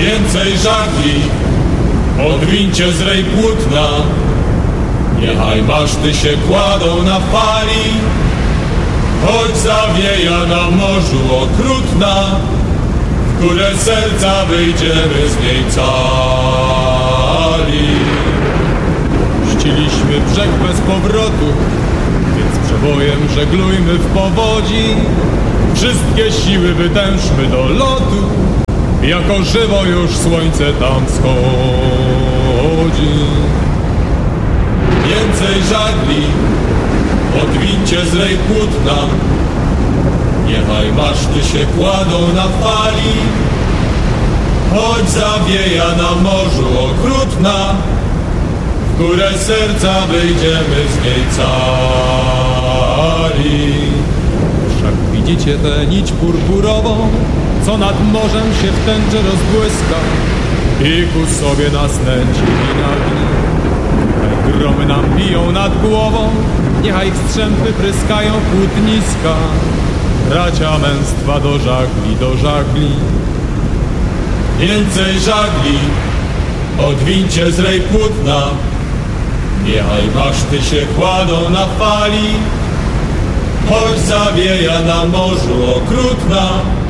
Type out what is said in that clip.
Więcej żagli, odwincie z rej płótna, niechaj maszty się kładą na fali, choć zawieja na morzu okrutna, w górę serca wyjdziemy z niej cali. Ściliśmy brzeg bez powrotu, więc przebojem żeglujmy w powodzi. Wszystkie siły wytężmy do lotu, jako żywo już słońce tam wschodzi. Więcej żagli, odwincie z rej płótna, niechaj maszty się kładą na fali, choć zawieja na morzu okrutna, w górę serca wyjdziemy z niej cali. Wszak widzicie tę nić purpurową, co nad morzem się w tęczy rozbłyska i ku sobie nas nęci i nagli. Niechaj gromy nam biją nad głową, niechaj ich strzępy pryskają płótniska, bracia męstwa do żagli, do żagli. Więcej żagli, odwincie z rej płótna, niechaj maszty się kładą na fali, choć zawieja na morzu okrutna,